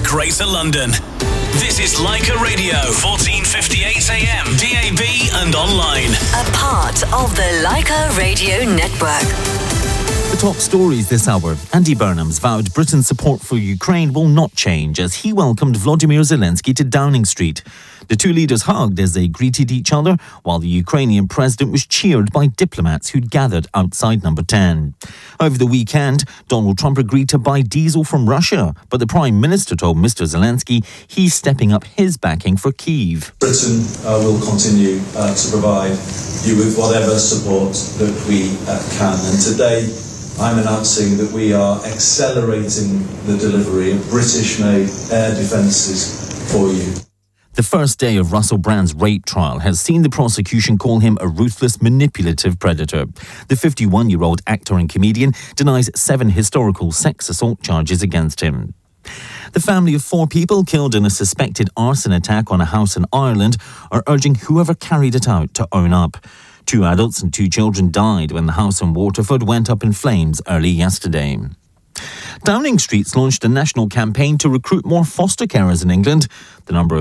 Greater London. This is Leica Radio, 1458 AM, DAB and online. A part of the Leica Radio Network. The top stories this hour. Andy Burnham's vowed Britain's support for Ukraine will not change as he welcomed Volodymyr Zelensky to Downing Street. The two leaders hugged as they greeted each other, while the Ukrainian president was cheered by diplomats who'd gathered outside Number 10. Over the weekend, Donald Trump agreed to buy diesel from Russia, but the Prime Minister told Mr. Zelensky he's stepping up his backing for Kyiv. Britain will continue to provide you with whatever support that we can. And today, I'm announcing that we are accelerating the delivery of British-made air defences for you. The first day of Russell Brand's rape trial has seen the prosecution call him a ruthless, manipulative predator. The 51-year-old actor and comedian denies 7 historical sex assault charges against him. The family of 4 people killed in a suspected arson attack on a house in Ireland are urging whoever carried it out to own up. 2 adults and 2 children died when the house in Waterford went up in flames early yesterday. Downing Street's launched a national campaign to recruit more foster carers in England. The number of